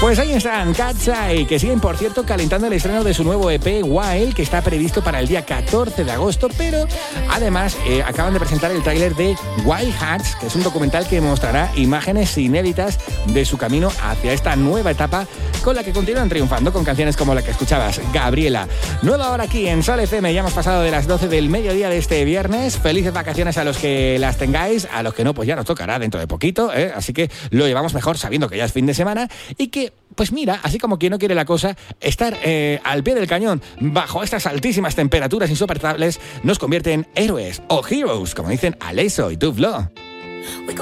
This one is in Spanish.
Pues ahí están, Cat's Eye, que siguen, por cierto, calentando el estreno de su nuevo EP, Wild, que está previsto para el día 14 de agosto, pero además acaban de presentar el tráiler de Wild Hearts, que es un documental que mostrará imágenes inéditas de su camino hacia esta nueva etapa, con la que continúan triunfando con canciones como la que escuchabas, Gabriela. Nueva hora aquí en Sol FM, ya hemos pasado de las 12 del mediodía de este viernes. Felices vacaciones a los que las tengáis, a los que no, pues ya nos tocará dentro de poquito, así que lo llevamos mejor sabiendo que ya es fin de semana y que, pues mira, así como quien no quiere la cosa, estar al pie del cañón bajo estas altísimas temperaturas insoportables nos convierte en héroes o heroes, como dicen Alesso y Duvlo.